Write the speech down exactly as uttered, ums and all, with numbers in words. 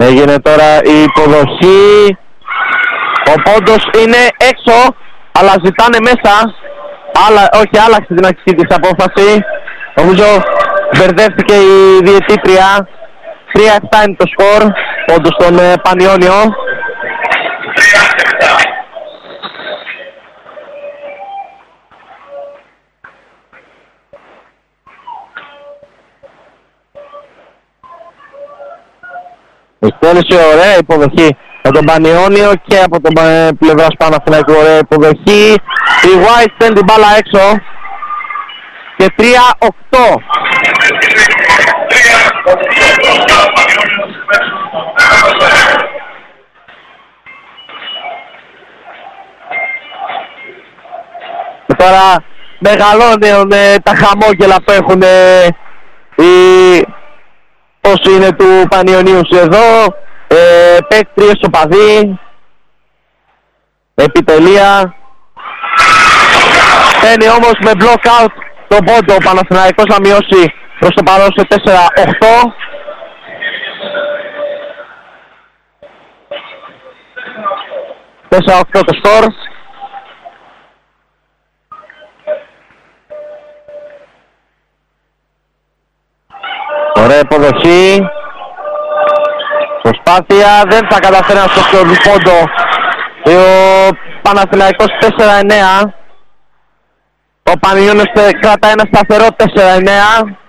Έγινε τώρα η υποδοχή. Ο πόντος είναι έξω, αλλά ζητάνε μέσα. Άλλα, όχι, άλλαξε την αρχική της απόφαση. Νομίζω μπερδεύτηκε η διαιτήτρια. τρία επτά είναι το σκορ. Πόντος στον ε, Πανιόνιο. Εκτέλεσε ωραία υποδοχή από τον Πανιόνιο και από τον ε, πλευράς Παναθηναϊκού. Ωραία υποδοχή. Η White στέλνει την μπάλα έξω. Και τρία οκτώ. Και τώρα μεγαλώνουν ε, τα χαμόγελα που έχουν ε, οι... όσοι είναι του Πανιωνίου εδώ, ε, παίκτριες, οπαδοί, επιτελεία. Παίρνει όμως με block out τον πόντο ο Παναθηναϊκός να μειώσει προς το παρόν σε τέσσερα οκτώ. τέσσερα οκτώ το σκορ. Ωραία υποδοχή. Προσπάθεια, δεν θα καταφέρει να στο πόντο ο Παναθηναϊκός τέσσερα εννέα. Ο Πανιόνιος κρατάει ένα σταθερό τέσσερα εννέα.